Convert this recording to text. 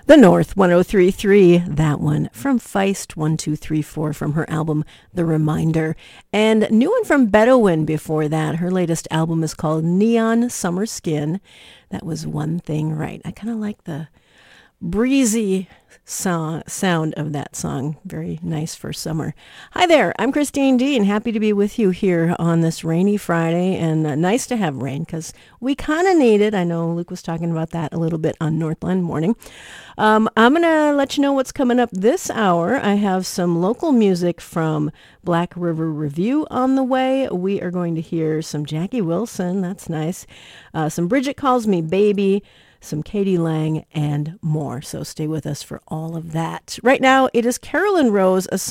The North 1033, that one from Feist 1234 from her album The Reminder. And new one from Bedouin before that. Her latest album is called Neon Summer Skin. That was One Thing Right. I kind of like the breezy sound of that song. Very nice for summer. Hi there, I'm Christine Dean. Happy to be with you here on this rainy Friday, and nice to have rain because we kind of need it. I know Luke was talking about that a little bit on Northland Morning. I'm going to let you know what's coming up this hour. I have some local music from Black River Review on the way. We are going to hear some Jackie Wilson. That's nice. Some Bridget Calls Me Baby, some Katie Lang, and more. So stay with us for all of that. Right now, it is Carolyn Rose, a song